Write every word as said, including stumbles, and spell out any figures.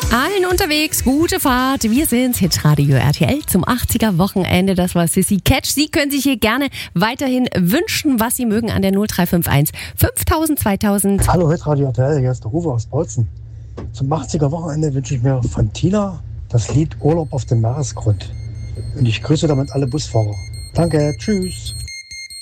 Allen unterwegs, gute Fahrt. Wir sind Hitradio R T L zum achtziger Wochenende. Das war Sissy Catch. Sie können sich hier gerne weiterhin wünschen, was Sie mögen an der null drei fünf eins fünftausend, zweitausend. Hallo Hitradio R T L, hier ist der Rufer aus Bautzen. Zum achtziger Wochenende wünsche ich mir von Tina das Lied Urlaub auf dem Meeresgrund. Und ich grüße damit alle Busfahrer. Danke, tschüss.